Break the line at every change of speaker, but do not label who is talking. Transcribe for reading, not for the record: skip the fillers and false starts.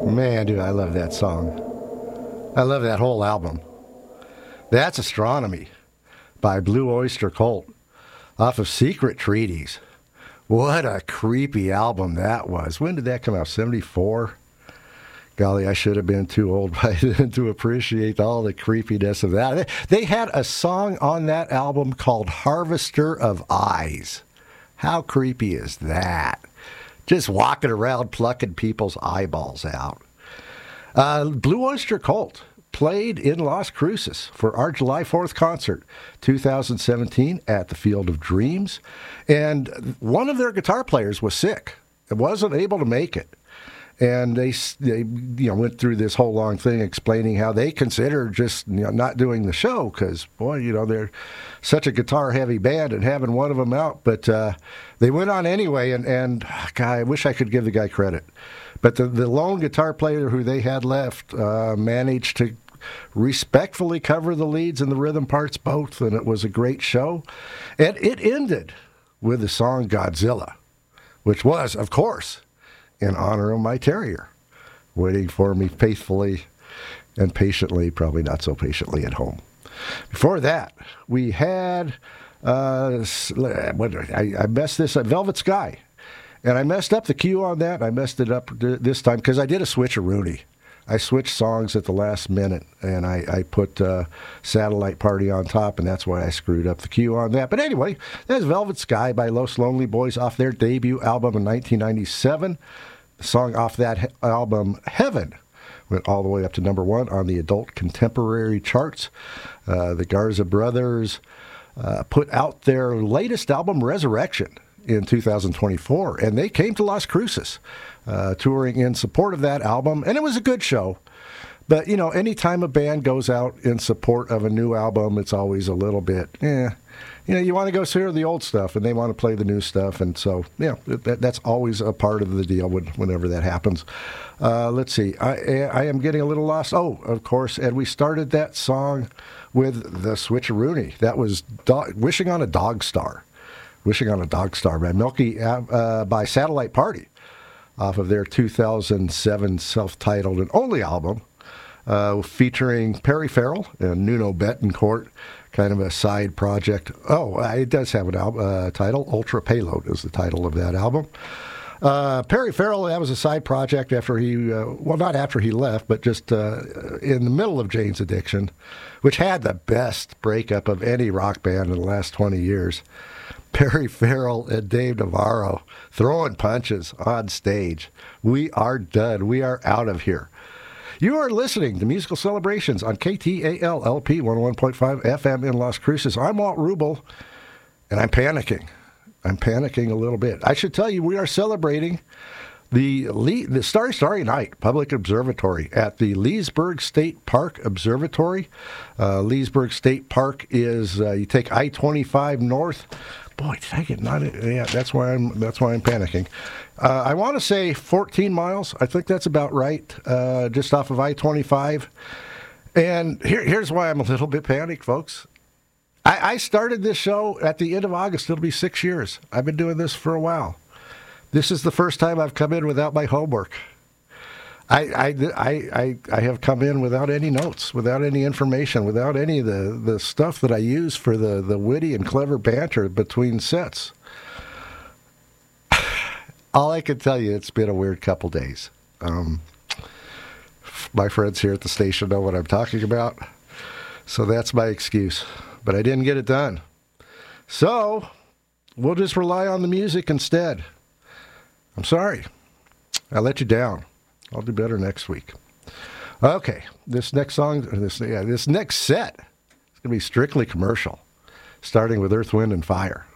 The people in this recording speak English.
Man, dude, I love that song. I love that whole album. That's Astronomy by Blue Oyster Cult off of Secret Treaties. What a creepy album that was. When did that come out? 74? Golly, I should have been too old by then to appreciate all the creepiness of that. They had a song on that album called Harvester of Eyes. How creepy is that? Just walking around plucking people's eyeballs out. Blue Oyster Cult played in Las Cruces for our July 4th concert, 2017, at the Field of Dreams. And one of their guitar players was sick and wasn't able to make it. And they went through this whole long thing explaining how they consider just not doing the show because, boy, they're such a guitar-heavy band and having one of them out. But they went on anyway, and God, I wish I could give the guy credit. But the lone guitar player who they had left managed to respectfully cover the leads and the rhythm parts both, and it was a great show. And it ended with the song Godzilla, which was, of course, in honor of my terrier, waiting for me faithfully and patiently, probably not so patiently at home. Before that, we had, I messed this up, Velvet Sky. And I messed up the cue on that. I messed it up this time because I did a switcheroonie. I switched songs at the last minute, and I put Satellite Party on top, and that's why I screwed up the cue on that. But anyway, that's Velvet Sky by Los Lonely Boys off their debut album in 1997. The song off that album, Heaven, went all the way up to number 1 on the adult contemporary charts. The Garza Brothers put out their latest album, Resurrection, in 2024, and they came to Las Cruces, touring in support of that album, and it was a good show. But, anytime a band goes out in support of a new album, it's always a little bit, you want to go hear the old stuff, and they want to play the new stuff, and so, that's always a part of the deal whenever that happens. Let's see, I am getting a little lost. Oh, of course, and we started that song with the Switcheroonie. That was Wishing on a Dog Star. Wishing on a Dog Star by Milky, by Satellite Party, off of their 2007 self-titled and only album, featuring Perry Farrell and Nuno Bettencourt, kind of a side project. Oh, it does have an album title. Ultra Payload is the title of that album. Perry Farrell, that was a side project after he, not after he left, but just in the middle of Jane's Addiction, which had the best breakup of any rock band in the last 20 years. Perry Farrell and Dave Navarro throwing punches on stage. We are done. We are out of here. You are listening to Musical Celebrations on KTAL-LP 101.5 FM in Las Cruces. I'm Walt Rubel, and I'm panicking. I'm panicking a little bit. I should tell you, we are celebrating the Starry Night Public Observatory at the Leesburg State Park Observatory. Leesburg State Park is, you take I-25 north. Boy, did I get not? Yeah, that's why I'm panicking. I want to say 14 miles. I think that's about right, just off of I-25. And here's why I'm a little bit panicked, folks. I started this show at the end of August. It'll be 6 years. I've been doing this for a while. This is the first time I've come in without my homework. I have come in without any notes, without any information, without any of the stuff that I use for the witty and clever banter between sets. All I can tell you, it's been a weird couple days. My friends here at the station know what I'm talking about, so that's my excuse. But I didn't get it done. So we'll just rely on the music instead. I'm sorry. I let you down. I'll do better next week. Okay, this next set is going to be strictly commercial, starting with Earth, Wind, and Fire.